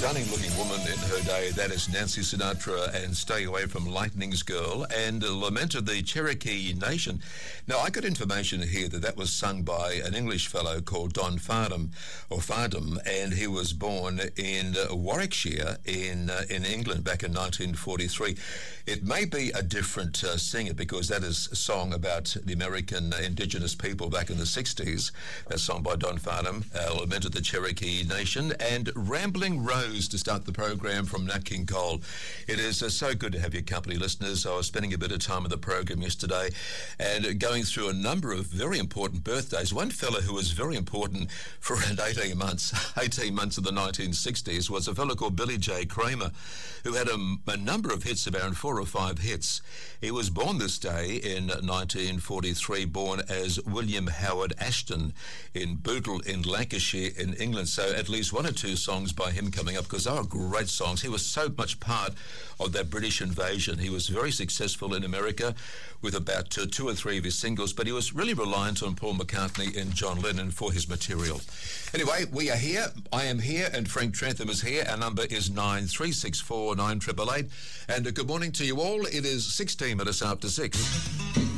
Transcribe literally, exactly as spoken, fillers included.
stunning-looking woman in her day. That is Nancy Sinatra and Stay Away from Lightning's Girl, and uh, lamented the Cherokee Nation. Now, I got information here that that was sung by an English fellow called Don Fardham, or Fardham, and he was born in uh, Warwickshire in uh, in England back in nineteen forty-three. It may be a different uh, singer because that is a song about the American uh, indigenous people back in the sixties. A song by Don Fardham, uh, lamented the Cherokee Nation, and Rambling Rose to start the program from Nat King Cole. It is uh, so good to have your company, listeners. I was spending a bit of time in the program yesterday and uh, going through a number of very important birthdays. One fellow who was very important for around eighteen months, eighteen months of the nineteen sixties, was a fellow called Billy J. Kramer, who had a, a number of hits, around four or five hits. He was born this day in nineteen forty-three, born as William Howard Ashton in Bootle in Lancashire in England. So at least one or two songs by him coming up, because they were great songs. He was so much part of that British invasion. He was very successful in America with about uh, two or three of his singles, but he was really reliant on Paul McCartney and John Lennon for his material. Anyway, we are here. I am here, and Frank Trantham is here. Our number is nine three six four nine eight eight eight. And uh, good morning to you all. It is sixteen minutes after six.